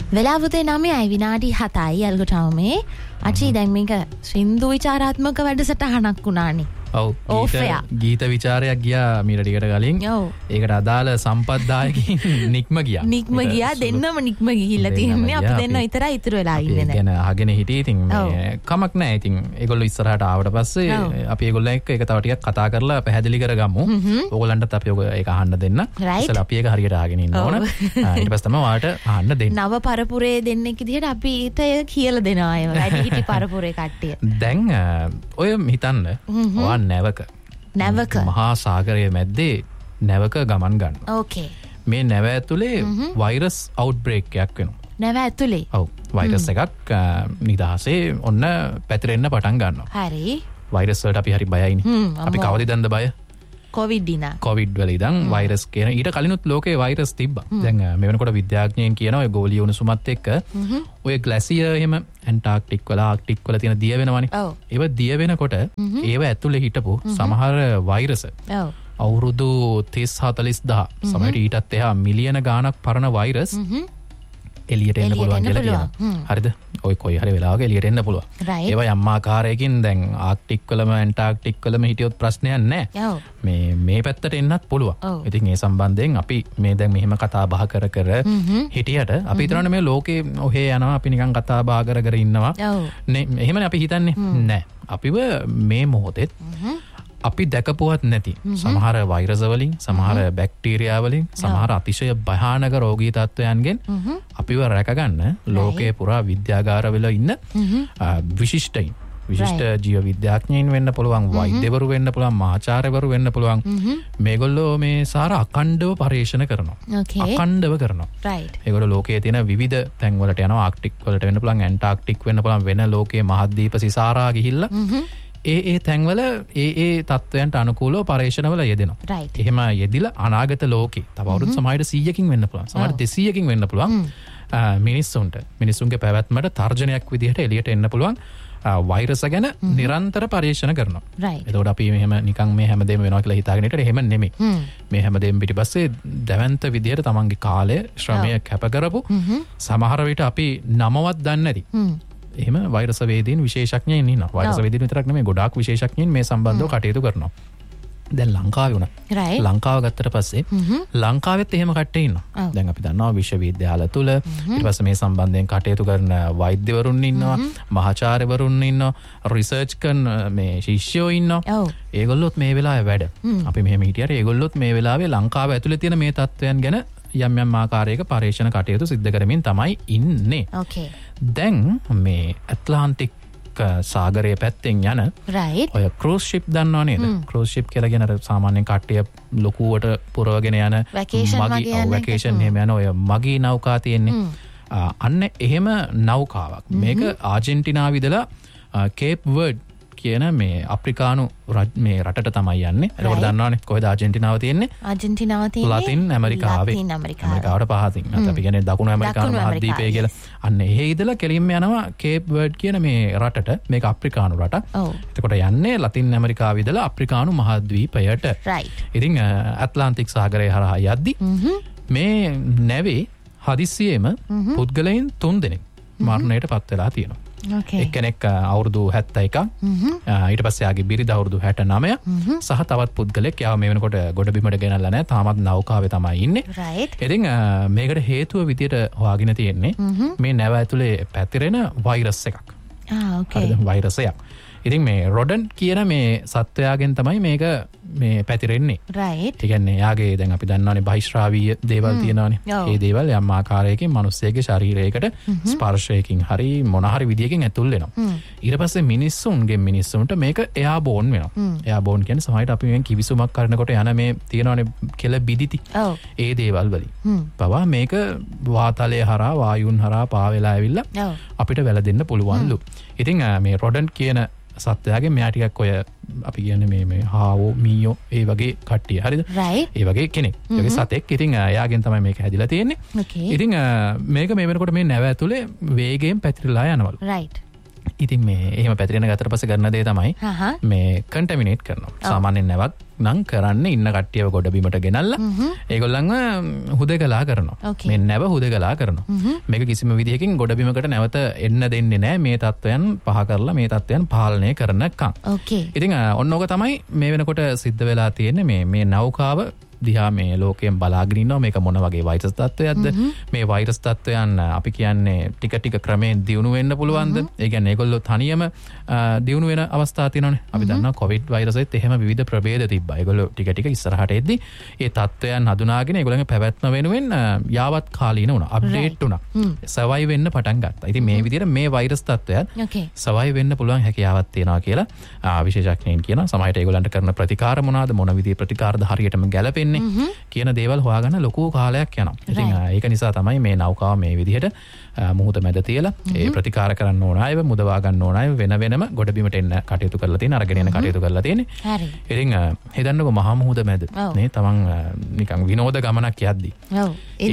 වෙලාවුතේ 9යි විනාඩි 7යි අල්ගොටාව මේ අචී දැන් මේක සින්දු විචාරාත්මක වැඩසටහනක් වුණානේ. ඔව් ගීත විචාරයක් ගියා මීට ටිකට කලින්. ඒකට අදාළ සම්පත්දායකින් නික්ම ගියා දෙන්නම නික්ම ගිහිල්ලා තියෙන්නේ. අපි දෙන්න විතරයි ඉතුරු වෙලා ඉන්නේ. ඒක ගැන අහගෙන හිටියේ. ඉතින් මේ කමක් නැහැ. ඉතින් ඒගොල්ලෝ ඉස්සරහට ආවට පස්සේ අපි ඒගොල්ලෝ එක්ක ඒක තව ටිකක් කතා කරලා පැහැදිලි කරගමු. ඕගොල්ලන්ටත් අපි ඒක අහන්න දෙන්න. ඉතින් අපි ඒක හරියට අහගෙන ඉන්න ඕන. ඊට පස්සේ තමයි ඔයාලට අහන්න දෙන්න. නව පරපුරේ දෙන්නෙක් විදිහට අපි ඊට කියලා දෙනවා ඒව. වැඩිහිටි පරපුරේ කට්ටිය. දැන් ඔය හිතන්න නැවක මහා සාගරයේ මැද්දේ නැවක ගමන් ගන්න. ඕකේ. මේ නැව ඇතුලේ වෛරස් අවුට්බ්‍රේක් එකක් වෙනවා. නැව ඇතුලේ. ඔව්. වෛරස් එකක් නිදහසේ ඔන්න පැතිරෙන්න පටන් ගන්නවා. හරි. වෛරස් වලට අපි හරි බයයිනේ. අපි කවදද දන්ද බය? කොවිඩ් වල ඉඳන් වෛරස් කියන ඊට කලිනුත් ලෝකේ වෛරස් තිබ්බා. දැන් මේ වෙනකොට විද්‍යාඥයන් කියනවා ඔය ගෝලීය උණුසුමත් එක්ක ඔය ග්ලැසියර් එහෙම ඇන්ටාර්ක්ටික් වල ආර්ක්ටික් වල තියෙන දිය වෙනවනේ. ඒව දිය වෙනකොට ඒව ඇතුලේ හිටපු සමහර වෛරස් අවුරුදු 30-40,000 සමහරට ඊටත් එහා මිලියන ගාණක් පරණ වෛරස් එළියට එන්න පුළුවන් කියලා කියනවා. හරිද? ඔය කොයි හරි වෙලාවක එළියට එන්න පුළුවන්. ඒවා යම් ආකාරයකින් දැන් ආර්ක්ටික් වලම ඇන්ටාර්ක්ටික් වලම හිටියොත් ප්‍රශ්නයක් නැහැ. මේ පැත්තට එන්නත් පුළුවන්. ඉතින් ඒ සම්බන්ධයෙන් අපි මේ දැන් මෙහෙම කතා බහ කර හිටියට අපි හිතනවානේ මේ ලෝකේ ඔහේ යනවා අපි නිකන් කතා බහ කර ඉන්නවා. නේ එහෙමනේ අපි හිතන්නේ. නෑ. අපිව මේ මොහොතේ අපි දැකපුවත් නැති සමහර වෛරස් වලින් සමහර බැක්ටීරියා වලින් සමහර අතිශය භයානක රෝගී තත්ත්වයන්ගෙන් අපිව රැකගන්න ලෝකයේ පුරා විද්‍යාගාරවල ඉන්න විශිෂ්ට ජීව විද්‍යාඥයින් වෙන්න පුළුවන් වෛද්‍යවරු වෙන්න පුළුවන් මහාචාර්යවරු වෙන්න පුළුවන් මේගොල්ලෝ මේ සාර අඛණ්ඩව පරීක්ෂණ කරනවා. අඛණ්ඩව කරනවා. ඒගොල්ලෝ ලෝකයේ තියෙන විවිධ තැන් වලට යනවා. ආර්ක්ටික් වලට වෙන්න පුළුවන් ඇන්ටාර්ක්ටික් වෙන්න පුළුවන් වෙන ලෝකයේ මහද්වීප සිසාරා ගිහිල්ලා ඒ තැන්වල ඒ තත්ත්වයන්ට අනුකූලව පරීක්ෂණවල යෙදෙනවා. එහෙම යෙදිලා අනාගත ලෝකේ තව අවුරුදු සමහරට 100කින් වෙන්න පුළුවන්. සමහරට 200කින් වෙන්න පුළුවන්. මිනිස්සුන්ගේ පැවැත්මට තර්ජනයක් විදිහට එළියට එන්න පුළුවන් වෛරස ගැන නිරන්තර පරීක්ෂණ කරනවා. එතකොට අපි මෙහෙම නිකන් මේ හැමදේම වෙනවා කියලා හිතාගෙන ඉන්නට එහෙම නෙමෙයි. මේ හැමදේම පිටිපස්සේ දැවැන්ත විදිහට තමන්ගේ කාලය ශ්‍රමය කැප කරපු සමහර විට අපි නමවත් දන්නේ නැති එහෙම වෛරස වේදීන් විශේෂඥයින් ඉන්නවා. වෛරස වේදීන් විතරක් නෙමෙයි ගොඩාක් විශේෂඥයින් මේ සම්බන්ධව කටයුතු කරනවා. දැන් ලංකාවේ වුණා. ලංකාව ගත්තට පස්සේ ලංකාවෙත් එහෙම කට්ටිය ඉන්නවා. දැන් අපි දන්නවා විශ්වවිද්‍යාල තුල ඊට පස්සේ මේ සම්බන්ධයෙන් කටයුතු කරන වෛද්‍යවරුන් ඉන්නවා, මහාචාර්යවරුන් ඉන්නවා, රිසර්ච් කරන මේ ශිෂ්‍යයෝ ඉන්නවා. ඒගොල්ලොත් මේ වෙලාවේ වැඩ. අපි මෙහෙම හිටියට ඒගොල්ලොත් මේ වෙලාවේ ලංකාව ඇතුලේ තියෙන මේ තත්ත්වයන් ගැන යම් ආකාරයක පරීක්ෂණ කටයුතු සිද්ධ කරමින් තමයි ඉන්නේ. දැන් මේ ඇට්ලාන්ටික් සාගරයේ පැත්තෙන් යන ඔය ක්‍රූස් ෂිප් දන්නව නේද? ක්‍රූස් ෂිප් කියලා කියන අර සාමාන්‍යයෙන් කට්ටිය ලොකුවට පුරවගෙන යන වැකේෂන් එහෙම යන ඔය මගී නෞකා තියෙන්නේ. අන්න එහෙම නෞකාවක්. මේක ආජෙන්ටිනාව ඉඳලා කේප් වර්ඩ් කියන මේ අප්‍රිකානු මේ රටට තමයි යන්නේ. ඒකට දන්නවනේ කොහෙද ආජෙන්ටිනාව තියෙන්නේ? ආජෙන්ටිනාව තියෙන්නේ ලතින් ඇමරිකාවේ. ඇමරිකාවට පහතින්. අපි කියන්නේ දකුණු ඇමරිකානු මහද්වීපය කියලා. අන්න එහෙ ඉඳලා කෙලින්ම යනවා කේප් වර්ඩ් කියන මේ රටට. මේක අප්‍රිකානු රටක්. එතකොට යන්නේ ලතින් ඇමරිකාව ඉඳලා අප්‍රිකානු මහද්වීපයට. ඉතින් ඇට්ලාන්ටික් සාගරය හරහා යද්දි මේ නැවේ හදිස්සියෙම පුද්ගලයන් 3 දෙනෙක් මරණයට පත් වෙලා තියෙනවා. එක්කෙනෙක් අවුරුදු 71ක් ඊට පස්සේ ආගේ බිරිඳ අවුරුදු 69 සහ තවත් පුද්ගලෙක් යාව මේ වෙනකොට ගොඩබිමට ගෙනල්ලා නැහැ තාමත් නෞකාවේ තමයි ඉන්නේ. ඉතින් මේකට හේතුව විදියට හොයාගෙන තියෙන්නේ මේ නැව ඇතුලේ පැතිරෙන වෛරස් එකක්. වෛරසයක්. ඉතින් මේ රොඩන් කියන මේ සත්වයාගෙන් තමයි මේක මේ පැතිරෙන්නේ. ඒ කියන්නේ යාගේ දැන් අපි දන්නවනේ බහිශ්‍රාවීය දේවල් තියෙනවානේ. ඒ දේවල් යම් ආකාරයකින් මිනිස්සෙගේ ශරීරයකට ස්පර්ශයකින් හරි මොන හරි විදියකින් ඇතුල් වෙනවා. ඊට පස්සේ මිනිස්සුන්ට මේක එයාබෝන් වෙනවා. එයාබෝන් කියන්නේ සමහරවිට අපි මේ කිවිසුමක් කරනකොට යන මේ තියෙනවානේ කෙල බිදිති. ඒ දේවල් වලින්. පවා මේක වාතලය හරහා වායුන් හරහා පාවෙලා ඇවිල්ලා අපිට වැළදෙන්න පුළුවන්ලු. ඉතින් මේ රොඩන් කියන සත්වයාගේ මෙයා ටිකක් ඔය අපි කියන්නේ මේ හාවෝ මීයෝ ඒ වගේ කට්ටිය හරිද? ඒ වගේ කෙනෙක්. ඒ වගේ සතෙක්. ඉතින් එයාගෙන් තමයි මේක හැදිලා තියෙන්නේ. ඉතින් මේක මේ වෙනකොට මේ නැව ඇතුලේ වේගයෙන් පැතිරලා යනවලු. ඉතින් මේ එහෙම පැතිරෙන ගතට පස්සේ කරන දේ තමයි මේ කන්ටැමිනේට් කරනවා. සාමාන්‍යයෙන් නැවක් නම් කරන්න ඉන්න කට්ටියව ගොඩබිමට ගෙනල්ලා ඒගොල්ලන්ව හුදකලා කරනවා. මේ නැව හුදකලා කරනවා. මේක කිසිම විදිහකින් ගොඩබිමකට නැවත එන්න දෙන්නේ නැහැ මේ තත්ත්වයන් පහ කරලා මේ තත්ත්වයන් පාලනය කරනකම්. ඉතින් ඔන්න ඕක තමයි මේ වෙනකොට සිද්ධ වෙලා තියෙන්නේ මේ නෞකාව දිහා මේ ලෝකයෙන් බලාගෙන ඉන්නවා මේක මොන වගේ වෛරස් තත්ත්වයක්ද මේ වෛරස් තත්ත්වයන් අපි කියන්නේ ටික ටික ක්‍රමයෙන් දියුණු වෙන්න පුළුවන්ද ඒ කියන්නේ ඒගොල්ලෝ තනියම දියුණු වෙන අවස්ථා තියෙනවානේ අපි දන්නවා කොවිඩ් වෛරසෙත් එහෙම විවිධ ප්‍රභේද තිබ්බා ඒගොල්ලෝ ටික ටික ඉස්සරහට එද්දි ඒ තත්ත්වයන් හඳුනාගෙන ඒගොල්ලන්ගේ පැවැත්ම වෙනුවෙන් යාවත් කාලීන වුණා අප්ඩේට් වුණා සර්වයිව් වෙන්න පටන් ගත්තා ඉතින් මේ විදිහට මේ වෛරස් තත්ත්වයත් සර්වයිව් වෙන්න පුළුවන් හැකියාවක් තියෙනවා කියලා විශේෂඥයින් කියනවා සමහරට ඒගොල්ලන්ට කරන ප්‍රතිකාර මොනවාද මොන විදිහේ ප්‍රතිකාරද හරියටම ගැලපෙන්නේ කියන දේවල් හොයාගන්න ලොකු කාලයක් යනවා. ඉතින් ඒක නිසා තමයි මේ නෞකාව මේ විදිහට මුහුද මැද තියලා ඒ ප්‍රතිකාර කරන්න ඕන අයව මුදවා ගන්න ඕන අයව වෙන වෙනම ගොඩබිමට එන්න කටයුතු කරලා තියෙන අරගෙන එන කටයුතු කරලා තියෙන්නේ. හරි. ඉතින් හිතන්නකෝ මහා මුහුද මැද නේ තමන් නිකන් විනෝද ගමනක් යද්දි. ඔව්.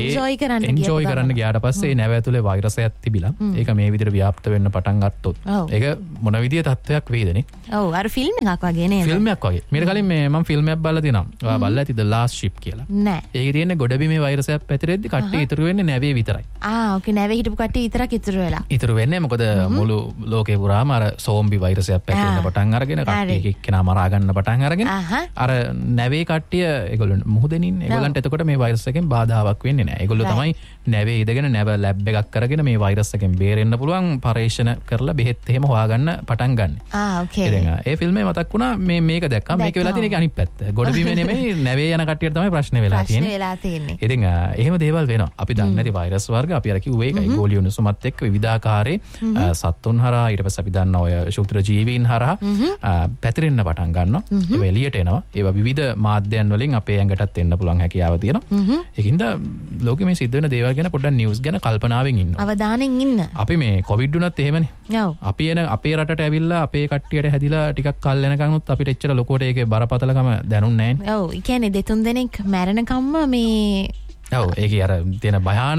එන්ජොයි කරන්න ගියාට පස්සේ නැව ඇතුලේ වෛරසයක් තිබිලා ඒක මේ විදිහට ව්‍යාප්ත වෙන්න පටන් ගත්තොත් ඒක මොන විදිහේ තත්ත්වයක් වේද නේ? ඔව් අර ෆිල්ම් එකක් වගේ නේද? ෆිල්ම් එකක් වගේ. මීට කලින් මම ෆිල්ම් එකක් බලලා තියෙනවා. ඔයා බලලා ඇති The Last Ship කියලා. නෑ. ඒකේ තියෙන්නේ ගොඩබිමේ වෛරසයක් පැතිරෙද්දි කට්ටිය ඉතුරු වෙන්නේ නැවේ විතරයි. ඕකේ නැවේ හිටපු කට්ටිය විතරක් ඉතුරු වෙලා. ඉතුරු වෙන්නේ මොකද මුළු ලෝකේ පුරාම අර සෝම්බි වෛරසයක් පැතිරෙන්න පටන් අරගෙන කට්ටිය එක්කෙනා මරා ගන්න පටන් අරගෙන අර නැවේ කට්ටිය ඒගොල්ලෝ මුහුදෙන් ඉන්නේ. ඒගොල්ලන්ට එතකොට මේ වෛරස් එකෙන් බාධාවක් වෙන්නේ නැහැ. ඒගොල්ලෝ තමයි නැවේ ඉඳගෙන නැව ලැබ් එකක් කරගෙන මේ වෛරස් එකෙන් බේරෙන්න පුළුවන් පරීක්ෂණ කරලා බෙහෙත් එහෙම හොයාගන්න පටන් ගන්න. ඕකේ. ඉතින් ඒ ෆිල්ම් එක මතක් වුණා මේක දැක්කම මේක වෙලා තියෙන එක අනිත් පැත්ත. ගොඩබිමේ නෙමෙයි නැවේ යන කට්ටියට තමයි ප්‍රශ්නේ වෙලා තියෙන්නේ. ඉතින් එහෙම දේවල් වෙනවා. අපි දන්නේ නැති වෛරස් වර්ග අපි අර කිව්වේ ඒකයි ගෝලිය උණුසුමත් එක්ක විවිධාකාරයේ සත්තුන් හරහා ඊට පස්සේ අපි දන්නා ඔය ශුක්‍ර ජීවීන් හරහා පැතිරෙන්න පටන් ගන්නවා. ඒවා එළියට එනවා. ඒවා විවිධ මාධ්‍යයන් වලින් අපේ ඇඟටත් එන්න පුළුවන් හැකියාව තියෙනවා. ඒකින්ද ලෝකෙ මේ සිද්ධ වෙන දේවල් ගැන පොඩ්ඩක් නිවුස් ගැන කල්පනාවෙන් ඉන්න. අවධානයෙන් ඉන්න. අපි මේ කොවිඩ් උනත් එහෙමනේ. ඔව්. අපි එන අපේ රටට ඇවිල්ලා අපේ කට්ටියට හැදිලා ටිකක් කල් යනකන් උත් අපිට එච්චර ලොකුවට ඒකේ බරපතලකම දැනුන්නේ නැහැ. ඔව්. ඒ කියන්නේ දෙතුන් දෙනෙක් මැරෙනකම්ම මේ ඔව් ඒකේ අර තියෙන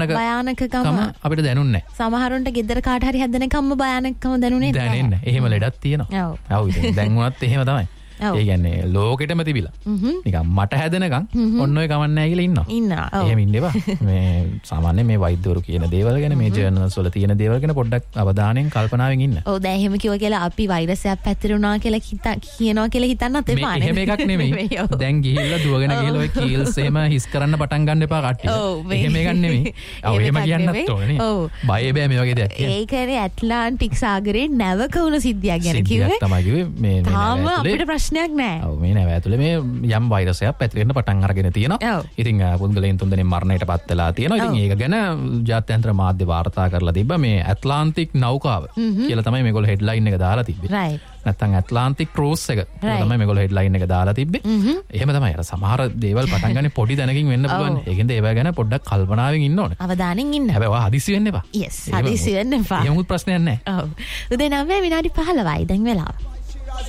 භයානකකම අපිට දැනුන්නේ නැහැ. සමහරුන්ට ගෙදර කාට හරි හැදෙනකම්ම භයානකකම දැනුනේ නැහැ. දැනෙන්නේ. එහෙම ලෙඩක් තියෙනවා. ඔව්. ඉතින් දැන් උනත් එහෙම තමයි. ඒ කියන්නේ ලෝකෙටම තිබිලා. නිකන් මට හැදෙනකන් ඔන්න ඔය කමන්නේ නැහැ කියලා ඉන්නවා. එහෙම ඉන්න එපා. මේ සාමාන්‍යයෙන් මේ වෛද්‍යවරු කියන දේවල් ගැන මේ ජර්නල්ස් වල තියෙන දේවල් ගැන පොඩ්ඩක් අවධානයෙන් කල්පනාවෙන් ඉන්න. ඔව් දැන් එහෙම කිව්වා කියලා අපි වෛරසයක් පැතිරුණා කියලා කියනවා කියලා හිතන්නත් එපා නේ. එහෙම එකක් නෙමෙයි. දැන් ගිහිල්ලා දුවගෙන ගිහලා ඔය කීල්ස් එහෙම හිස් කරන්න පටන් ගන්න එපා කට්ටිය. එහෙම එකක් නෙමෙයි. ඔව් එහෙම කියන්නත් ඕනේ නේ. බය බෑ මේ වගේ දෙයක්. ඒ කියන්නේ ඇට්ලාන්ටික් සාගරේ නැවක වුණ සිද්ධියක් ගැන කිව්වේ. තමයි කිව්වේ මේ තාම අපිට ප්‍රශ්නයක් නෑ. ඔව් මේ නැව ඇතුලේ මේ යම් වෛරසයක් පැතිරෙන්න පටන් අරගෙන තියෙනවා. ඉතින් පුද්ගලයන් 3 දෙනෙක් මරණයටපත් වෙලා තියෙනවා. ඉතින් ඒක ගැන ජාත්‍යන්තර මාධ්‍ය වාර්තා කරලා තිබ්බා මේ ඇට්ලාන්ටික් නෞකාව කියලා තමයි මේගොල්ලෝ හෙඩ්ලයින් එක දාලා තිබ්බේ. රයිට්. නැත්තම් ඇට්ලාන්ටික් ක්‍රූස් එක තමයි මේගොල්ලෝ හෙඩ්ලයින් එක දාලා තිබ්බේ. එහෙම තමයි. අර සමහර දේවල් පටන් ගන්නේ පොඩි දැනකින් වෙන්න පුළුවන්. ඒකෙන්ද ඒවා ගැන පොඩ්ඩක් කල්පනාවෙන් ඉන්න ඕනේ. අවධානයෙන් ඉන්න. හැබැයි ඔයා හදිසි වෙන්න එපා. යස් හදිසි වෙන්න එපා. එහෙම ප්‍රශ්නයක් නැහැ. ඔව්. උදේ 9 විනාඩි 15යි දැන් වෙලාව.